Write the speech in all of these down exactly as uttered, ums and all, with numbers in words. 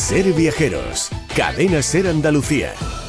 Ser Viajeros, Cadena Ser Andalucía.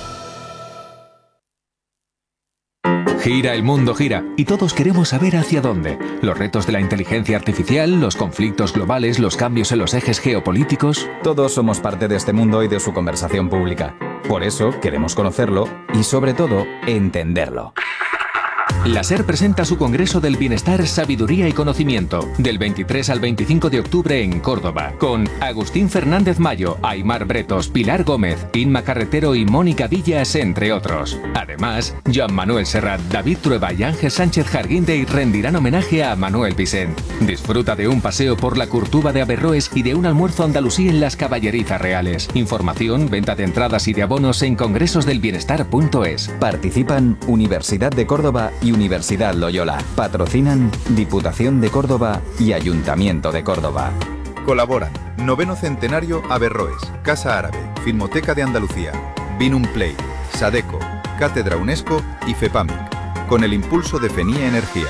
Gira el mundo, gira, y todos queremos saber hacia dónde. Los retos de la inteligencia artificial, los conflictos globales, los cambios en los ejes geopolíticos. Todos somos parte de este mundo y de su conversación pública. Por eso queremos conocerlo y, sobre todo, entenderlo. La SER presenta su Congreso del Bienestar, Sabiduría y Conocimiento, del veintitrés al veinticinco de octubre en Córdoba, con Agustín Fernández Mayo, Aimar Bretos, Pilar Gómez, Inma Carretero y Mónica Villas, entre otros. Además, Joan Manuel Serrat, David Trueba y Ángel Sánchez Jarguindey rendirán homenaje a Manuel Vicent. Disfruta de un paseo por la Curtuba de Averroes y de un almuerzo andalusí en las Caballerizas Reales. Información, venta de entradas y de abonos en congresosdelbienestar punto es. Participan Universidad de Córdoba y Universidad Loyola. Patrocinan Diputación de Córdoba y Ayuntamiento de Córdoba. Colaboran Noveno Centenario Averroes, Casa Árabe, Filmoteca de Andalucía, Vinum Play, Sadeco, Cátedra UNESCO y FEPAMIC, con el impulso de FENIE Energía.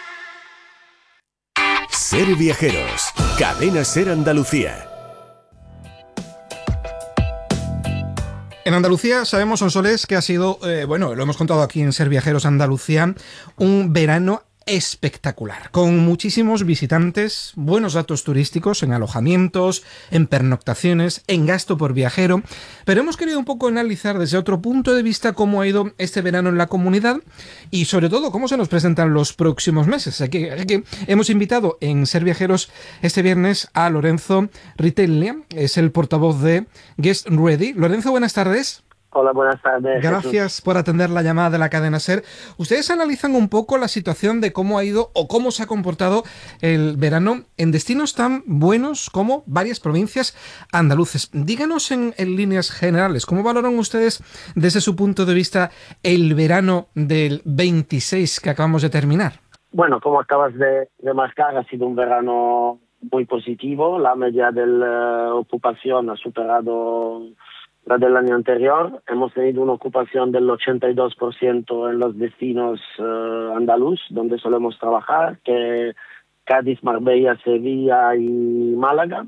Ser Viajeros, Cadena Ser Andalucía. En Andalucía sabemos, Sonsoles, que ha sido, eh, bueno, lo hemos contado aquí en Ser Viajeros Andalucía, un verano espectacular, con muchísimos visitantes, buenos datos turísticos en alojamientos, en pernoctaciones, en gasto por viajero, pero hemos querido un poco analizar desde otro punto de vista cómo ha ido este verano en la comunidad y sobre todo cómo se nos presentan los próximos meses. Aquí, aquí hemos invitado en Ser Viajeros este viernes a Lorenzo Ritellia, es el portavoz de Guest Ready. Lorenzo, buenas tardes. Hola, buenas tardes. Gracias Jesús. por atender la llamada de la cadena SER. Ustedes analizan un poco la situación de cómo ha ido o cómo se ha comportado el verano en destinos tan buenos como varias provincias andaluces. Díganos en, en líneas generales, ¿cómo valoran ustedes desde su punto de vista el verano del veintiséis que acabamos de terminar? Bueno, como acabas de, de marcar, ha sido un verano muy positivo. La media de la ocupación ha superado la del año anterior. Hemos tenido una ocupación del ochenta y dos por ciento en los destinos uh, andaluz, donde solemos trabajar, que Cádiz, Marbella, Sevilla y Málaga.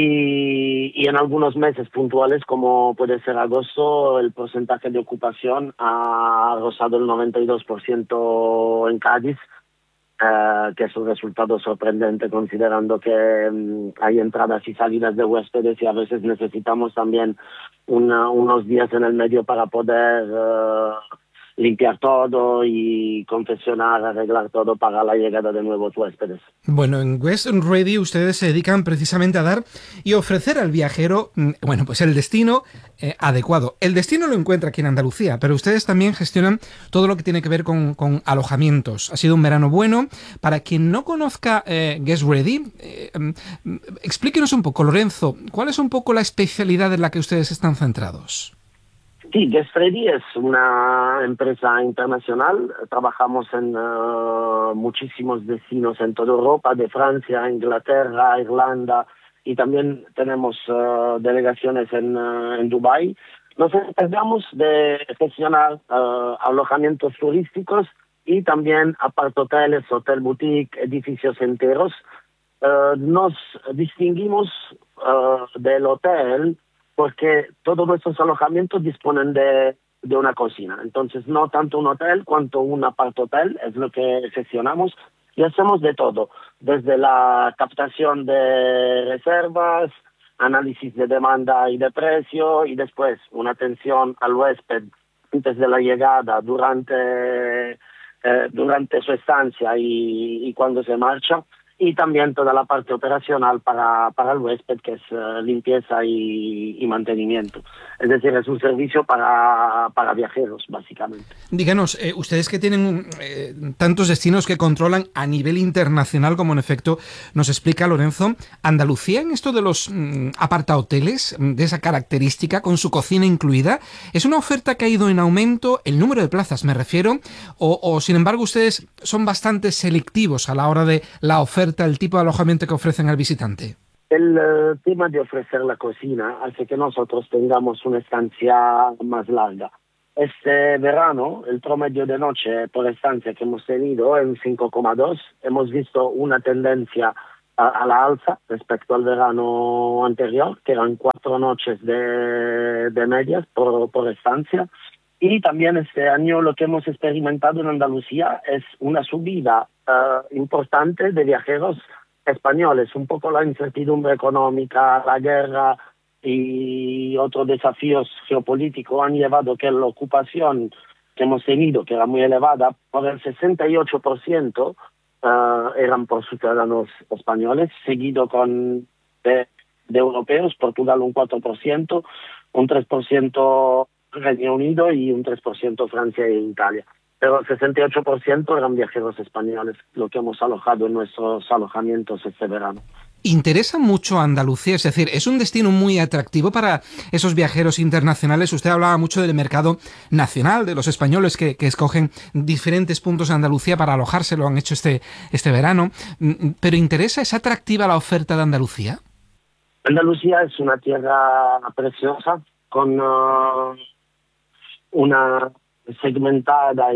Y, y en algunos meses puntuales, como puede ser agosto, el porcentaje de ocupación ha rozado el noventa y dos por ciento en Cádiz, Uh, que es un resultado sorprendente considerando que um, hay entradas y salidas de huéspedes y a veces necesitamos también una, unos días en el medio para poder uh, limpiar todo y confeccionar, arreglar todo para la llegada de nuevos huéspedes. Bueno, en Guest Ready ustedes se dedican precisamente a dar y ofrecer al viajero, bueno, pues el destino eh, adecuado. El destino lo encuentra aquí en Andalucía, pero ustedes también gestionan todo lo que tiene que ver con, con alojamientos. Ha sido un verano bueno. Para quien no conozca eh, Guest Ready, eh, explíquenos un poco, Lorenzo, ¿cuál es un poco la especialidad en la que ustedes están centrados? Sí, Guest Ready es una empresa internacional. Trabajamos en uh, muchísimos destinos en toda Europa, de Francia, Inglaterra, Irlanda, y también tenemos uh, delegaciones en, uh, en Dubái. Nos encargamos de gestionar uh, alojamientos turísticos y también apartoteles, hotel boutique, edificios enteros. Uh, nos distinguimos uh, del hotel porque todos nuestros alojamientos disponen de, de una cocina. Entonces, no tanto un hotel cuanto un apartotel es lo que gestionamos y hacemos de todo, desde la captación de reservas, análisis de demanda y de precio y después una atención al huésped antes de la llegada, durante, eh, durante su estancia y, y cuando se marcha. Y también toda la parte operacional para, para el huésped, que es uh, limpieza y, y mantenimiento. Es decir, es un servicio para, para viajeros, básicamente. Díganos, eh, ustedes que tienen eh, tantos destinos que controlan a nivel internacional, como en efecto nos explica Lorenzo, ¿Andalucía en esto de los mm, apartahoteles, de esa característica, con su cocina incluida, es una oferta que ha ido en aumento, el número de plazas me refiero, o, o sin embargo ustedes son bastante selectivos a la hora de la oferta, el tipo de alojamiento que ofrecen al visitante? El uh, tema de ofrecer la cocina hace que nosotros tengamos una estancia más larga. Este verano, el promedio de noche por estancia que hemos tenido en cinco coma dos, hemos visto una tendencia a, a la alza respecto al verano anterior, que eran cuatro noches de, de medias por, por estancia. Y también este año lo que hemos experimentado en Andalucía es una subida uh, importante de viajeros españoles. Un poco la incertidumbre económica, la guerra y otros desafíos geopolíticos han llevado que la ocupación que hemos tenido, que era muy elevada, por el sesenta y ocho por ciento uh, eran por ciudadanos españoles, seguido con de, de europeos, Portugal un cuatro por ciento, un tres por ciento Reino Unido y un tres por ciento Francia e Italia. Pero el sesenta y ocho por ciento eran viajeros españoles, lo que hemos alojado en nuestros alojamientos este verano. Interesa mucho Andalucía, es decir, es un destino muy atractivo para esos viajeros internacionales. Usted hablaba mucho del mercado nacional, de los españoles que, que escogen diferentes puntos de Andalucía para alojarse, lo han hecho este, este verano. ¿Pero interesa, es atractiva la oferta de Andalucía? Andalucía es una tierra preciosa, con uh, una segmentada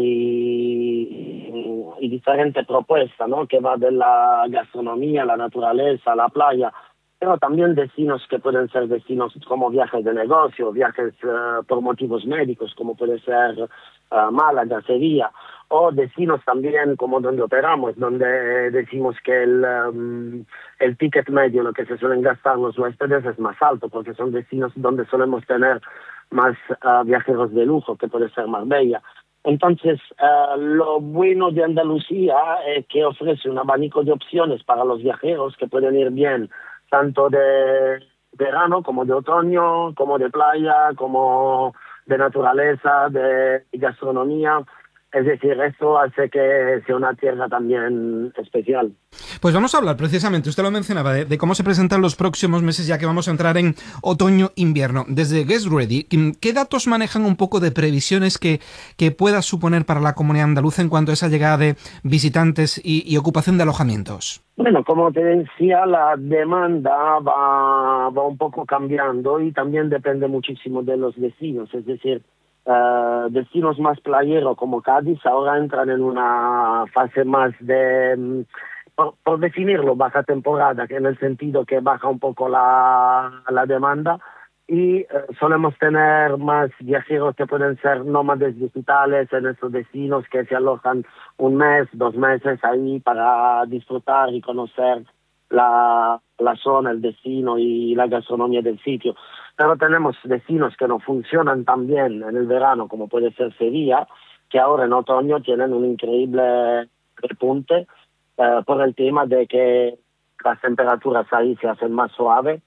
y, y diferente propuesta, ¿no? Que va de la gastronomía, la naturaleza, la playa, pero también destinos que pueden ser destinos como viajes de negocio, viajes uh, por motivos médicos, como puede ser uh, Málaga, Sevilla, o destinos también como donde operamos, donde decimos que el, um, el ticket medio, lo que se suelen gastar los huéspedes, es más alto, porque son destinos donde solemos tener más uh, viajeros de lujo, que puede ser Marbella. Entonces, uh, lo bueno de Andalucía es que ofrece un abanico de opciones para los viajeros que pueden ir bien, tanto de verano como de otoño, como de playa, como de naturaleza, de gastronomía. Es decir, eso hace que sea una tierra también especial. Pues vamos a hablar precisamente, usted lo mencionaba, de, de cómo se presentan los próximos meses, ya que vamos a entrar en otoño-invierno. Desde Guest Ready, ¿qué datos manejan un poco de previsiones que, que pueda suponer para la comunidad andaluza en cuanto a esa llegada de visitantes y, y ocupación de alojamientos? Bueno, como te decía, la demanda va, va un poco cambiando y también depende muchísimo de los destinos. Es decir, Uh, destinos más playeros como Cádiz ahora entran en una fase más de, por, por definirlo, baja temporada, que en el sentido que baja un poco la, la demanda y uh, solemos tener más viajeros que pueden ser nómades digitales en estos destinos que se alojan un mes, dos meses ahí para disfrutar y conocer la, la zona, el destino y la gastronomía del sitio. Pero tenemos destinos que no funcionan tan bien en el verano, como puede ser Sevilla, que ahora en otoño tienen un increíble repunte eh, por el tema de que las temperaturas ahí se hacen más suaves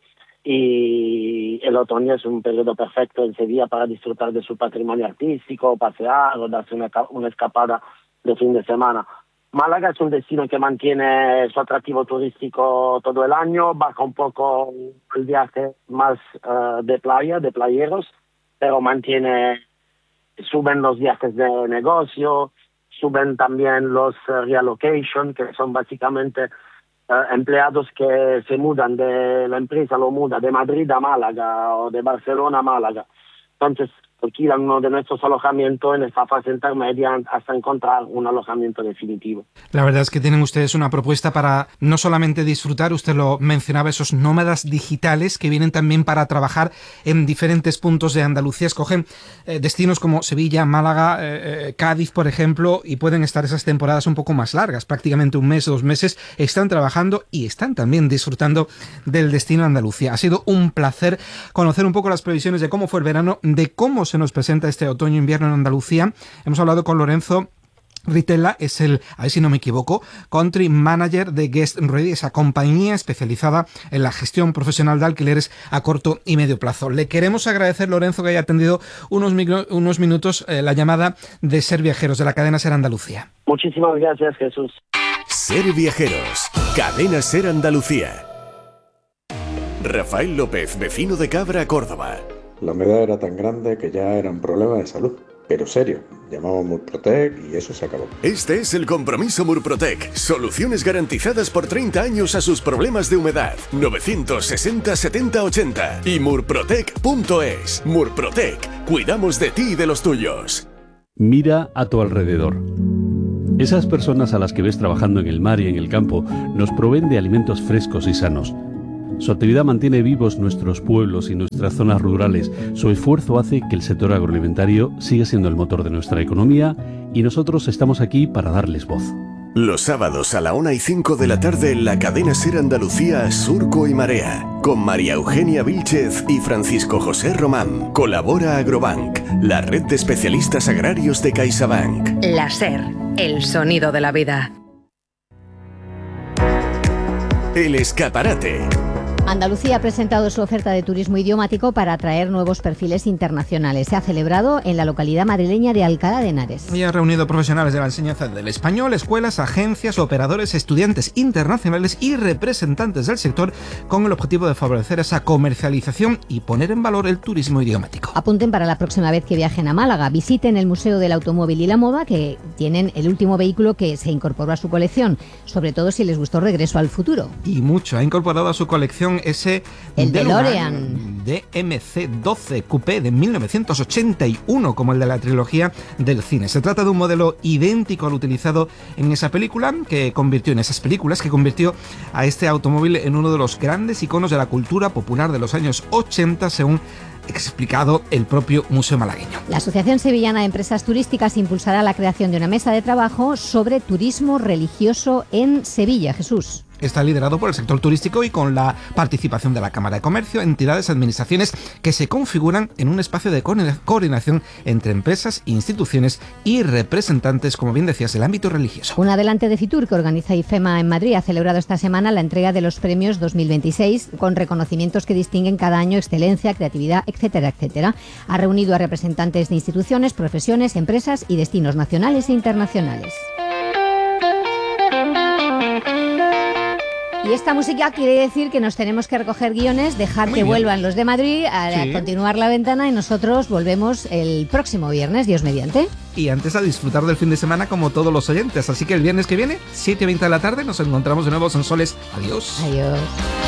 y el otoño es un periodo perfecto en Sevilla para disfrutar de su patrimonio artístico, pasear o darse una, una escapada de fin de semana. Málaga es un destino que mantiene su atractivo turístico todo el año, baja un poco el viaje más uh, de playa, de playeros, pero mantiene, suben los viajes de negocio, suben también los uh, reallocation, que son básicamente uh, empleados que se mudan de la empresa, lo muda de Madrid a Málaga o de Barcelona a Málaga. Entonces, alquilan uno de nuestros alojamientos en esta fase intermedia hasta encontrar un alojamiento definitivo. La verdad es que tienen ustedes una propuesta para no solamente disfrutar, usted lo mencionaba, esos nómadas digitales que vienen también para trabajar en diferentes puntos de Andalucía. Escogen eh, destinos como Sevilla, Málaga, eh, Cádiz, por ejemplo, y pueden estar esas temporadas un poco más largas, prácticamente un mes o dos meses. Están trabajando y están también disfrutando del destino Andalucía. Ha sido un placer conocer un poco las previsiones de cómo fue el verano, de cómo se nos presenta este otoño-invierno en Andalucía. Hemos hablado con Lorenzo Ritella, es el, a ver si no me equivoco, Country Manager de Guest Ready, esa compañía especializada en la gestión profesional de alquileres a corto y medio plazo. Le queremos agradecer, Lorenzo, que haya atendido unos, micro, unos minutos eh, la llamada de Ser Viajeros, de la cadena Ser Andalucía. Muchísimas gracias, Jesús. Ser Viajeros, cadena Ser Andalucía. Rafael López, vecino de Cabra, Córdoba. La humedad era tan grande que ya era un problema de salud. Pero serio, llamamos Murprotec y eso se acabó. Este es el compromiso Murprotec. Soluciones garantizadas por treinta años a sus problemas de humedad. novecientos sesenta setenta ochenta y murprotec punto es. Murprotec. Cuidamos de ti y de los tuyos. Mira a tu alrededor. Esas personas a las que ves trabajando en el mar y en el campo nos proveen de alimentos frescos y sanos. Su actividad mantiene vivos nuestros pueblos y nuestras zonas rurales. Su esfuerzo hace que el sector agroalimentario siga siendo el motor de nuestra economía y nosotros estamos aquí para darles voz. Los sábados a la una y cinco de la tarde en la cadena SER Andalucía, Surco y Marea, con María Eugenia Vílchez y Francisco José Román. Colabora Agrobank, la red de especialistas agrarios de CaixaBank. La SER, el sonido de la vida. El escaparate. Andalucía ha presentado su oferta de turismo idiomático para atraer nuevos perfiles internacionales. Se ha celebrado en la localidad madrileña de Alcalá de Henares. Y ha reunido profesionales de la enseñanza del español, escuelas, agencias, operadores, estudiantes internacionales y representantes del sector con el objetivo de favorecer esa comercialización y poner en valor el turismo idiomático. Apunten para la próxima vez que viajen a Málaga. Visiten el Museo del Automóvil y la Moda, que tienen el último vehículo que se incorporó a su colección, sobre todo si les gustó Regreso al Futuro. Y mucho. Ha incorporado a su colección ese el DeLorean D M C doce Coupé de mil novecientos ochenta y uno, como el de la trilogía del cine. Se trata de un modelo idéntico al utilizado en esa película, que convirtió en esas películas, que convirtió a este automóvil en uno de los grandes iconos de la cultura popular de los años ochenta, según explicado el propio Museo Malagueño. La Asociación Sevillana de Empresas Turísticas impulsará la creación de una mesa de trabajo sobre turismo religioso en Sevilla. Jesús. Está liderado por el sector turístico y con la participación de la Cámara de Comercio, entidades, administraciones que se configuran en un espacio de coordinación entre empresas, instituciones y representantes, como bien decías, del ámbito religioso. Un adelante de Fitur que organiza IFEMA en Madrid ha celebrado esta semana la entrega de los premios dos mil veintiséis con reconocimientos que distinguen cada año excelencia, creatividad, etcétera, etcétera. Ha reunido a representantes de instituciones, profesiones, empresas y destinos nacionales e internacionales. Y esta música quiere decir que nos tenemos que recoger guiones, dejar Muy que bien. vuelvan los de Madrid, a, sí. a continuar la ventana, y nosotros volvemos el próximo viernes, Dios mediante. Y antes a disfrutar del fin de semana como todos los oyentes. Así que el viernes que viene, siete y veinte de la tarde, nos encontramos de nuevo en Soles. Adiós. Adiós.